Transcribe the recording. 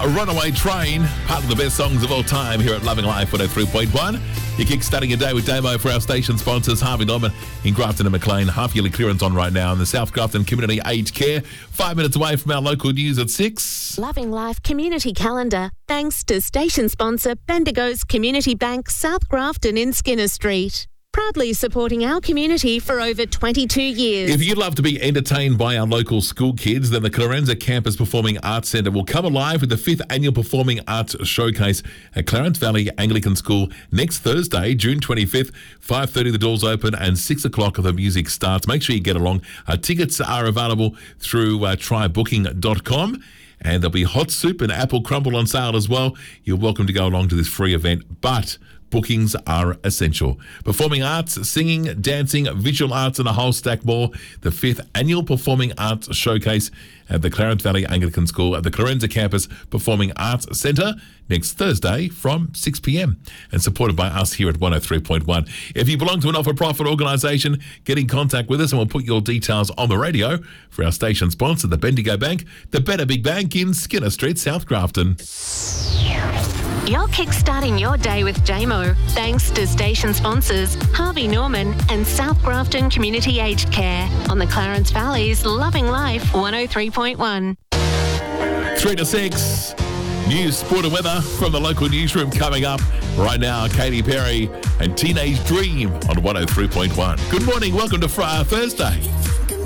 Runaway Train, part of the best songs of all time here at Loving Life 103.1. You're kickstarting your day with Damo for our station sponsors, Harvey Norman in Grafton and Maclean. Half-yearly clearance on right now in the South Grafton Community Aged Care. 5 minutes away from our local news at 6. Loving Life Community Calendar, thanks to station sponsor Bendigo's Community Bank, South Grafton in Skinner Street. Proudly supporting our community for over 22 years. If you'd love to be entertained by our local school kids, then the Clarence Campus Performing Arts Centre will come alive with the 5th Annual Performing Arts Showcase at Clarence Valley Anglican School next Thursday, June 25th, 5:30 the doors open and 6 o'clock the music starts. Make sure you get along. Tickets are available through trybooking.com. And there'll be hot soup and apple crumble on sale as well. You're welcome to go along to this free event, but bookings are essential. Performing arts, singing, dancing, visual arts and a whole stack more. The 5th Annual Performing Arts Showcase at the Clarence Valley Anglican School at the Clarence Campus Performing Arts Centre next Thursday from 6 p.m. and supported by us here at 103.1. If you belong to a not-for-profit organisation, get in contact with us and we'll put your details on the radio for our station sponsor, the Bendigo Bank, the Better Big Bank in Skinner Street, South Grafton. You're kickstarting your day with JMO, thanks to station sponsors Harvey Norman and South Grafton Community Aged Care on the Clarence Valley's Loving Life 103.1. 3 to 6. News, sport and weather from the local newsroom coming up right now. Katy Perry and Teenage Dream on 103.1. Good morning. Welcome to Thursday.